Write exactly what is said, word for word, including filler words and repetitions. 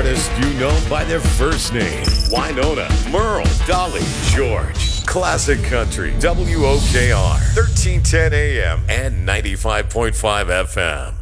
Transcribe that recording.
artists you know by their first name. Winona, Merle, Dolly, George. Classic Country, W O K R, thirteen ten A M and ninety-five point five F M.